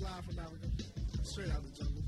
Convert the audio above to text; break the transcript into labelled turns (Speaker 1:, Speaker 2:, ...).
Speaker 1: live from Africa, straight out of the jungle.